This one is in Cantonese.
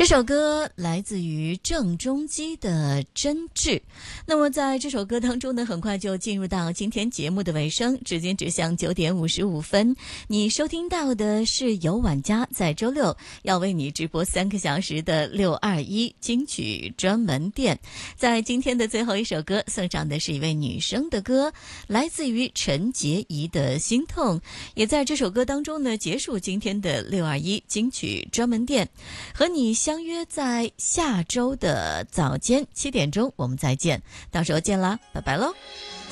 这首歌来自于郑中基的《真挚》。那么在这首歌当中呢，很快就进入到今天节目的尾声，时间指向9:55。你收听到的是由晚家在周六要为你直播3个小时的621金曲专门店。在今天的最后一首歌送上的是一位女生的歌，来自于陈洁仪的《心痛》，也在这首歌当中呢结束今天的621金曲专门店。和你相约在下周的早间7点钟，我们再见，到时候见啦，拜拜喽。